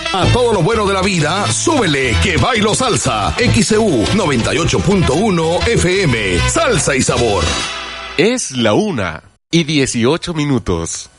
A todo lo bueno de la vida, súbele que bailo salsa. XEU 98.1 FM. Salsa y sabor. Es la 1:18.